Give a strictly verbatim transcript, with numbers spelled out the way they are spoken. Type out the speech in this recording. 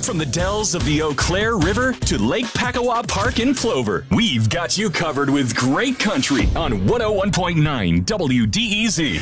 From the dells of the Eau Claire River to Lake Pakawa Park in Plover, we've got you covered with great country on one oh one point nine W D E Z.